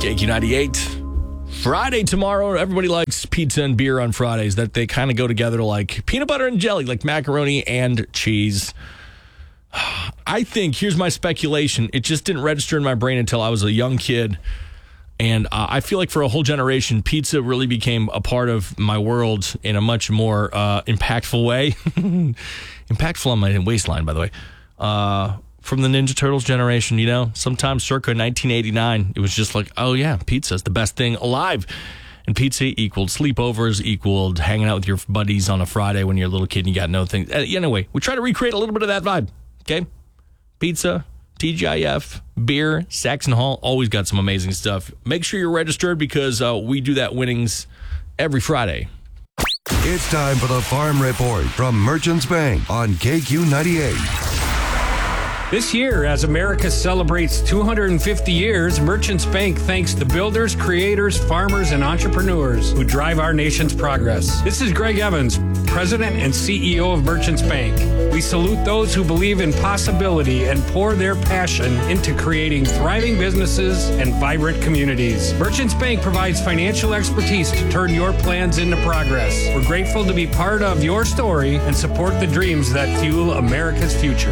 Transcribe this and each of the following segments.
KQ98. Friday tomorrow. Everybody likes pizza and beer on Fridays. That they kind of go together like peanut butter and jelly, like macaroni and cheese. I think, here's my speculation, it just didn't register in my brain until I was a young kid. And I feel like for a whole generation, pizza really became a part of my world in a much more impactful way. Impactful on my waistline, by the way. From the Ninja Turtles generation, you know, sometime circa 1989, it was just like, oh yeah, pizza's the best thing alive. And pizza equaled sleepovers, equaled hanging out with your buddies on a Friday when you're a little kid and you got no things. Anyway, we try to recreate a little bit of that vibe, okay? Pizza, TGIF, beer, Saxon Hall, always got some amazing stuff. Make sure you're registered because we do that winnings every Friday. It's time for the Farm Report from Merchants Bank on KQ98. This year, as America celebrates 250 years, Merchants Bank thanks the builders, creators, farmers, and entrepreneurs who drive our nation's progress. This is Greg Evans, President and CEO of Merchants Bank. We salute those who believe in possibility and pour their passion into creating thriving businesses and vibrant communities. Merchants Bank provides financial expertise to turn your plans into progress. We're grateful to be part of your story and support the dreams that fuel America's future.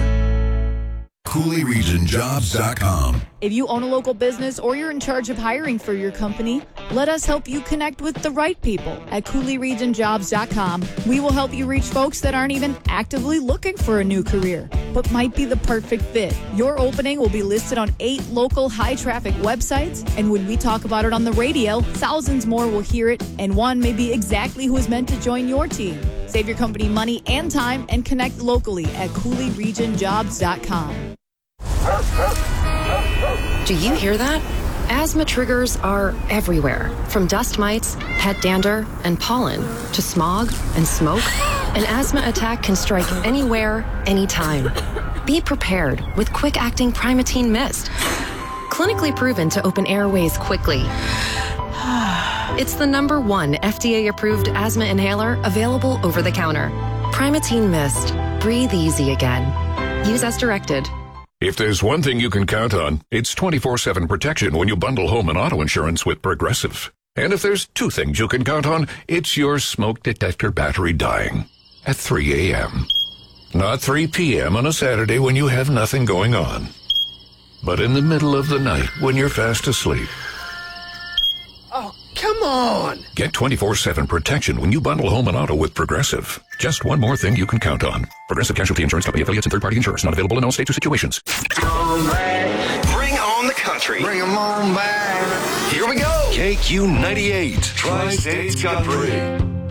CooleyRegionJobs.com. If you own a local business or you're in charge of hiring for your company, let us help you connect with the right people at CooleyRegionJobs.com. We will help you reach folks that aren't even actively looking for a new career, but might be the perfect fit. Your opening will be listed on 8 local high-traffic websites, and when we talk about it on the radio, thousands more will hear it, and one may be exactly who is meant to join your team. Save your company money and time and connect locally at CooleyRegionJobs.com. Do you hear that? Asthma triggers are everywhere, from dust mites, pet dander, and pollen, to smog and smoke. An asthma attack can strike anywhere, anytime. Be prepared with quick-acting Primatene Mist. Clinically proven to open airways quickly. It's the #1 FDA-approved asthma inhaler available over the counter. Primatene Mist. Breathe easy again. Use as directed. If there's one thing you can count on, it's 24/7 protection when you bundle home and auto insurance with Progressive. And if there's 2 things you can count on, it's your smoke detector battery dying at 3 a.m. Not 3 p.m. on a Saturday when you have nothing going on, but in the middle of the night when you're fast asleep. Oh, come on! Get 24/7 protection when you bundle home and auto with Progressive. Just one more thing you can count on. Progressive Casualty Insurance Company, affiliates, and third-party insurers. Not available in all states or situations. Bring on the country. Bring 'em on back. Here we go. KQ98. Tri-States Country.